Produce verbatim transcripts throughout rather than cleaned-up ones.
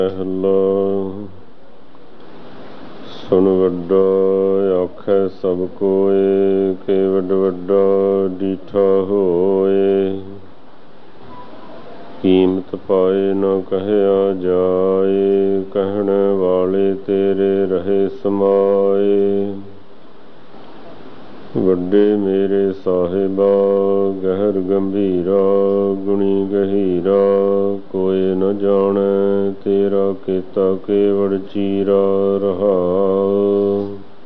ਮਹਲਾ ਸੁਣ ਵੱਡਾ ਆਖੈ ਸਭ ਕੋਇ, ਕਿ ਵੱਡ ਵੱਡਾ ਡੀਠਾ ਹੋਏ। ਕੀਮਤ ਪਾਏ ਨਾ ਕਹਿਆ ਜਾਏ, ਕਹਿਣ ਵਾਲੇ ਤੇਰੇ ਰਹੇ ਸਮਾਏ। ਵੱਡੇ ਮੇਰੇ ਸਾਹਿਬਾ ਗਹਿਰ ਗੰਭੀਰਾ, ਗੁਣੀ ਗਹੀਰਾ ਕੋਇ ਨ ਜਾਣੈ। ਤੇਰਾ ਕੀਤਾ ਕੇਵੜ ਚੀਰਾ ਰਹਾਉ।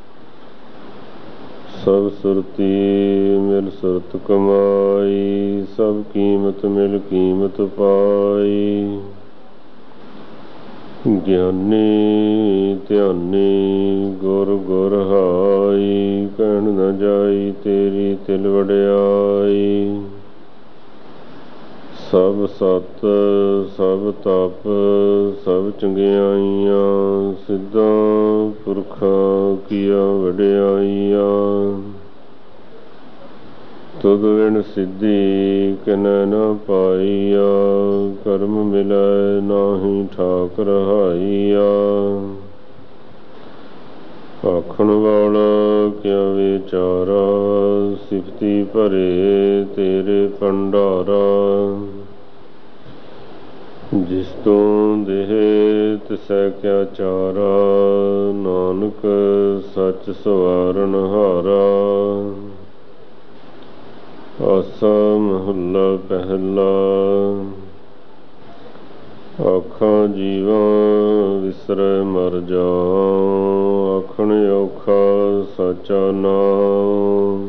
ਸਭ ਸੁਰਤੀ ਮਿਲ ਸੁਰਤ ਕਮਾਈ, ਸਭ ਕੀਮਤ ਮਿਲ ਕੀਮਤ ਪਾਈ। ਗਿਆਨੀ ਧਿਆਨੀ ਗੁਰ ਗੁਰ ਹਾਈ, ਕਹਿਣ ਨ ਜਾਈ ਤੇਰੀ ਤਿਲ ਵਡਿਆਈ। ਸਭ ਸਤ ਸਭ ਤਪ ਸਭ ਚੰਗਿਆਈਆਂ, ਸਿੱਧਾਂ ਪੁਰਖਾਂ ਕੀਆ ਵਡਿਆਈਆਂ। ਤੁਧ ਬਿਨ ਸਿੱਧੀ ਕਿਨੈ ਨ ਪਾਈਆ, ਕਰਮ ਮਿਲੈ ਨਾਹੀ ਠਾਕ ਰਹਾਈਆ। ਆਖਣ ਵਾਲਾ ਕਿਆ ਵਿਚਾਰਾ, ਸਿਫਤੀ ਭਰੇ ਤੇਰੇ ਭੰਡਾਰਾ। ਜਿਸ ਤੋਂ ਦੇਹ ਤਿਸੈ ਕਿਆ ਚਾਰਾ, ਨਾਨਕ ਸੱਚ ਸਵਾਰਨ ਹਾਰਾ। ਆਸਾ ਮਹੱਲਾ ਪਹਿਲਾ। ਆਖਾਂ ਜੀਵਾਂ ਵਿਸਰੈ ਮਰ ਜਾਉ, ਆਖਣ ਔਖਾ ਸਾਚਾ ਨਾਉ।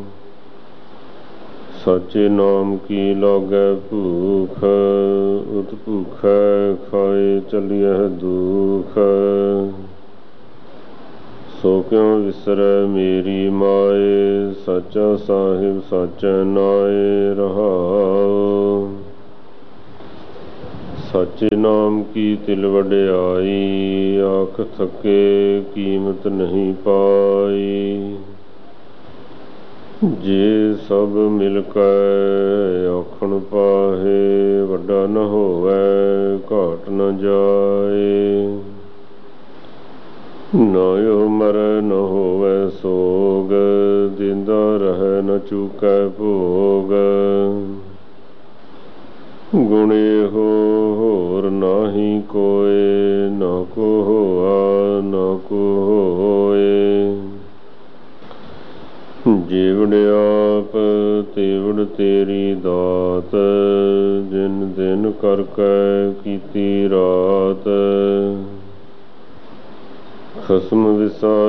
ਸਾਚੇ ਨਾਮ ਕੀ ਲਾਗੈ ਭੂਖ, ਉਤ ਭੂਖੈ ਖਾਏ ਚਲੀਐ ਦੁਖ। ਸੋ ਕਿਉ ਵਿਸਰੈ ਮੇਰੀ ਮਾਏ, ਸਾਚਾ ਸਾਹਿਬ ਸਾਚੈ ਨਾਏ ਰਹਾਉ। ਸਾਚੇ ਨਾਮ ਕੀ ਤਿਲ ਵਡਿਆਈ, ਆਖ ਥਕੇ ਕੀਮਤ ਨਹੀਂ ਪਾਈ। ਜੇ ਸਭ ਮਿਲ ਕੈ ਆਖਣ ਪਾਹੇ, ਵੱਡਾ ਨ ਹੋਵੈ ਘਾਟ ਨ ਜਾਏ। ਨਾਇਓ ਮਰੈ ਨ ਹੋਵੈ ਸੋਗ, ਦਿੰਦਾ ਰਹੈ ਨ ਚੂਕੈ ਭੋਗ। ਗੁਣ ਇਹੋ ਹੋਰ ਨਾਹੀ ਕੋਇ, ਨਾ ਕੋ ਹੋਆ ਨਾ ਕੋ ਹੋਏ। ਜਿਵੜ ਆਪ ਤਿਵੜ ਤੇਰੀ ਦਾਤ, ਦਿਨ ਦਿਨ ਕਰ ਕੈ ਕੀਤੀ ਰਾਤ। ਖਸਮ ਵਿਸਾ